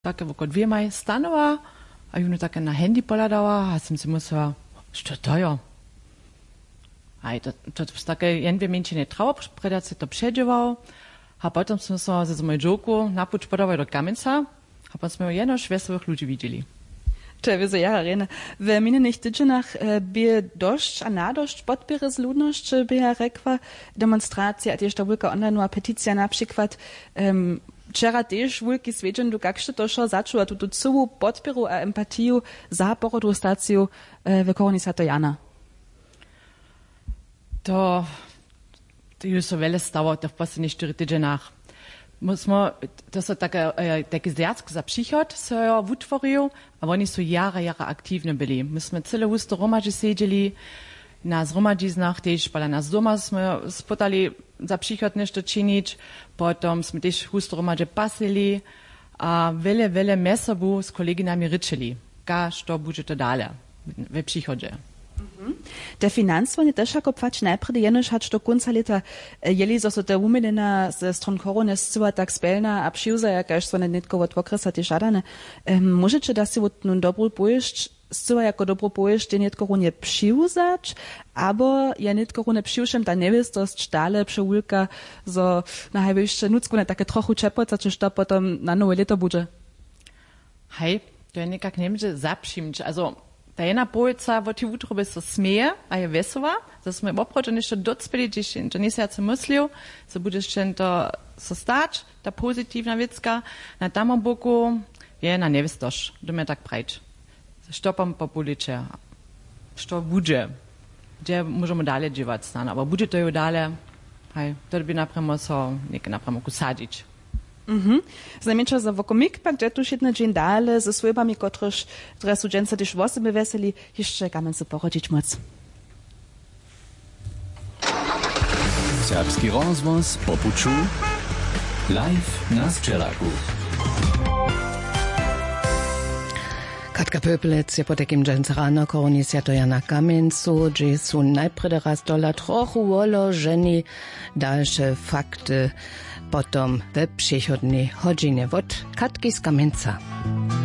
Takie wokół 2 maj stanowa, a juno takie na handy poladała, a sam si musela, što to jo? Aj, to takie jenwie mięcie nie trało, predać się to przedziwał, a potem sme so ze mojej dżoku napuć podawaj do Kamenca, a potem sme jenoż wesołych ludzi widzieli. Czego ja rena. W minionych tygodniach by dość, a na dość podpiery z ludności by ja rekła demonstracja, a też ta wielka online petycja na przykład wczoraj też wielki swiedzień, jak się to szło zaczęło, tu całą podpieru a empatię za porodostację w koronisato Jana. To już so wiele stało, to w posledních 4 tygodniach. To są takie zjazd za przychod, so utworzył, a oni są jara aktywni byli. Myśmy całe usto romadzi siedzieli, na zromadziznach też, ale nas doma sme spotali za przychod nešto czynić, potem sme też usto romadzi pasili, a wiele mesobu z koleginami ryczyli, co będzie to dalej w przychodzie. Der finansovanje też jako płać najpredy jenož hać do końca leta jeli so te umenina ze stron korony zcela tak spelna a przyuza jakaś so netko od okresu te żadane. Możecie da si od nun dobrą pojeść zcela jako dobrą pojeść den netko runie przyuzać, albo ja netko runie przyuszem ta niewistost stale przewulka so na najwyższe nucku na takie trochu czepota, czy to potem na nowe leto będzie. Hej, to ja nikak nie będzie zapřimć, also ta jedna pojeca w tej utrobie so smieje, a je wesoła, że sme oproče nešto docpeli, gdzieś to nie się co myślił, że budeš čen to so stać, ta pozytywna wiecka, na tamom boku je na niewistość, do mnie tak prajć. Stopam po policie, što bude, gdzie możemy dalej dziewać stan, aber bude to jo dalej, hej, to by napremo so, niekie napremo kusadzić. Znamienča za vokomik, pak gdzie tu jedna dzień dalej ze swojbami, kotryż teraz udzięce też wosy weseli, jeszcze kamen się porodzić moc. Serbski rozvoz po puču live na Sčelaku. Katka Pöpelec je po takim džencu rano koronisato Jana Kamencu, gdzie su najprede raz dola trochu wolożeni, dalsze fakty potom we przychodniej godzinie od Katki z Kamenca.